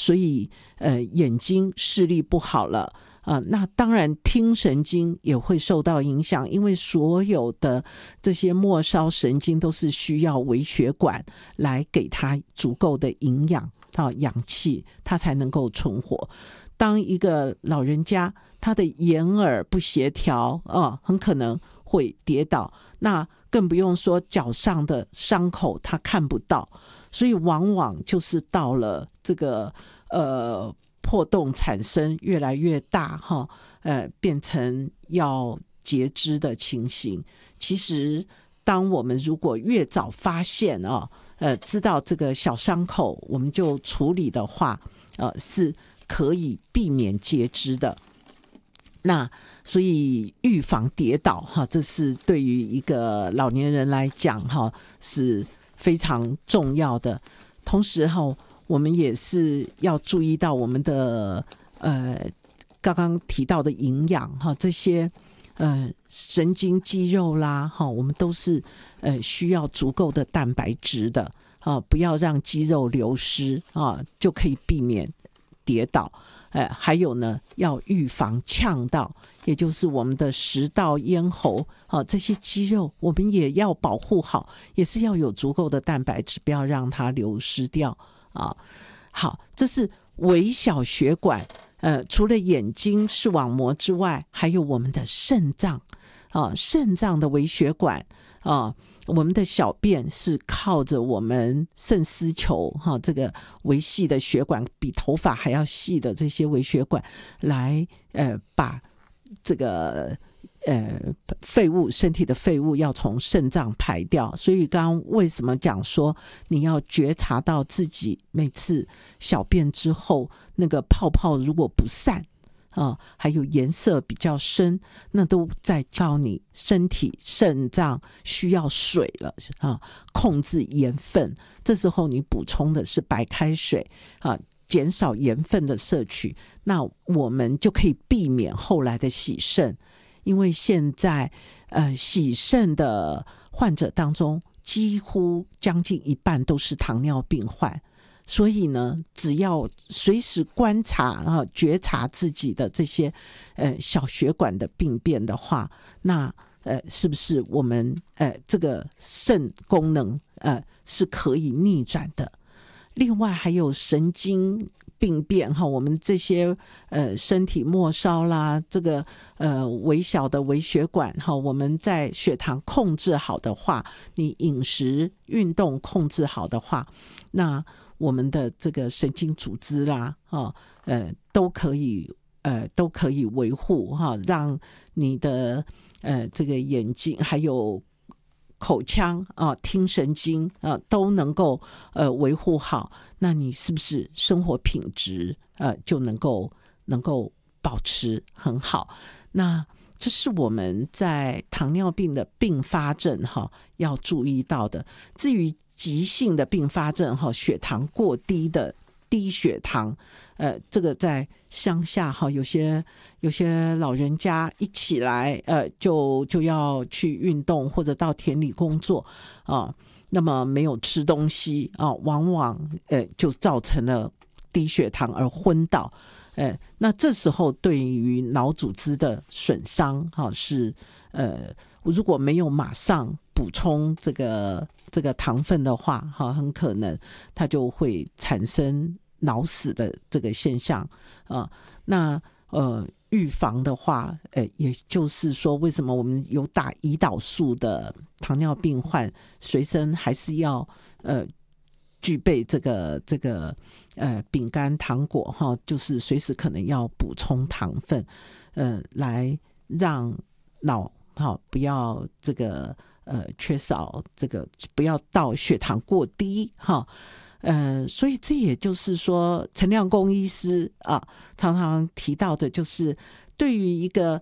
所以眼睛视力不好了。那当然听神经也会受到影响，因为所有的这些末梢神经都是需要微血管来给它足够的营养氧气，它才能够存活。当一个老人家他的眼耳不协调很可能会跌倒，那更不用说脚上的伤口他看不到，所以往往就是到了这个破洞产生越来越大变成要截肢的情形。其实当我们如果越早发现知道这个小伤口我们就处理的话是可以避免截肢的。那所以预防跌倒这是对于一个老年人来讲是非常重要的。同时我们也是要注意到我们的刚刚提到的营养这些神经肌肉啦我们都是需要足够的蛋白质的不要让肌肉流失就可以避免跌倒。还有呢，要预防呛到，也就是我们的食道咽喉这些肌肉我们也要保护好，也是要有足够的蛋白质，不要让它流失掉好，这是微小血管除了眼睛视网膜之外，还有我们的肾脏肾脏的微血管我们的小便是靠着我们肾丝球这个微细的血管，比头发还要细的这些微血管来把这个废物，身体的废物要从肾脏排掉。所以刚刚为什么讲说你要觉察到自己每次小便之后那个泡泡如果不散还有颜色比较深，那都在叫你身体肾脏需要水了控制盐分。这时候你补充的是白开水减少盐分的摄取，那我们就可以避免后来的洗肾。因为现在洗肾的患者当中几乎将近一半都是糖尿病患，所以呢只要随时观察觉察自己的这些小血管的病变的话，那是不是我们这个肾功能是可以逆转的。另外还有神经病变我们这些身体末梢啦，这个微小的微血管我们在血糖控制好的话，你饮食运动控制好的话，那我们的这个神经组织啦都可以维护让你的这个眼睛还有口腔听神经都能够维护好，那你是不是生活品质就能够保持很好。那这是我们在糖尿病的并发症要注意到的。至于急性的并发症血糖过低的低血糖这个在乡下有些老人家一起来就要去运动或者到田里工作那么没有吃东西往往就造成了低血糖而昏倒。那这时候对于脑组织的损伤是如果没有马上补充这个糖分的话很可能它就会产生脑死的这个现象那预防的话也就是说为什么我们有打胰岛素的糖尿病患随身还是要具备这个饼干糖果就是随时可能要补充糖分来让脑不要这个缺少这个，不要到血糖过低所以这也就是说陈亮公医师常常提到的就是对于一个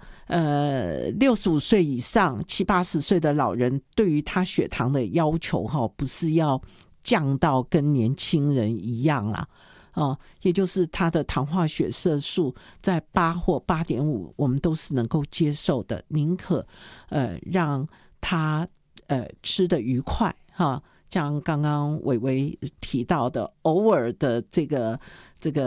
65岁以上70、80岁的老人，对于他血糖的要求不是要降到跟年轻人一样啦也就是他的糖化血色素在8或8.5我们都是能够接受的，宁可让他吃得愉快像刚刚伟伟提到的偶尔的这个